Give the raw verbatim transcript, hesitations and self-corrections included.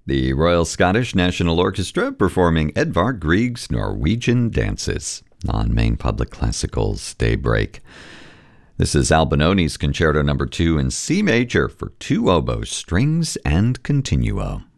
The Royal Scottish National Orchestra performing Edvard Grieg's Norwegian Dances on Maine Public Classical's Daybreak. This is Albinoni's Concerto Number two in C major for two oboes, strings, and continuo.